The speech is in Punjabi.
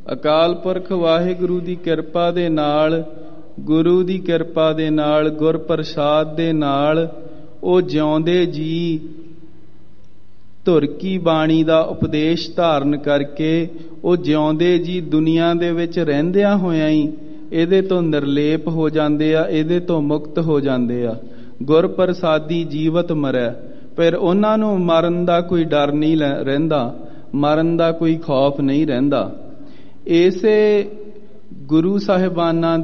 ਅਕਾਲ ਪੁਰਖ ਵਾਹਿਗੁਰੂ ਦੀ ਕਿਰਪਾ ਦੇ ਨਾਲ, ਗੁਰੂ ਦੀ ਕਿਰਪਾ ਦੇ ਨਾਲ, ਗੁਰ ਪ੍ਰਸਾਦ ਦੇ ਨਾਲ ਉਹ ਜਿਉਂਦੇ ਜੀ ਧੁਰ ਕੀ ਬਾਣੀ ਦਾ ਉਪਦੇਸ਼ ਧਾਰਨ ਕਰਕੇ ਉਹ ਜਿਉਂਦੇ ਜੀ ਦੁਨੀਆ ਦੇ ਵਿੱਚ ਰਹਿੰਦਿਆਂ ਹੋਇਆਂ ਹੀ ਇਹਦੇ ਤੋਂ ਨਿਰਲੇਪ ਹੋ ਜਾਂਦੇ ਆ, ਇਹਦੇ ਤੋਂ ਮੁਕਤ ਹੋ ਜਾਂਦੇ ਆ। ਗੁਰ ਪ੍ਰਸਾਦੀ ਜੀਵਤ ਮਰੈ, ਪਰ ਉਹਨਾਂ ਨੂੰ ਮਰਨ ਦਾ ਕੋਈ ਡਰ ਨਹੀਂ ਰਹਿੰਦਾ, ਮਰਨ ਦਾ ਕੋਈ ਖੌਫ ਨਹੀਂ ਰਹਿੰਦਾ। ਇਸੇ ਗੁਰੂ ਸਾਹਿਬਾਨਾਂ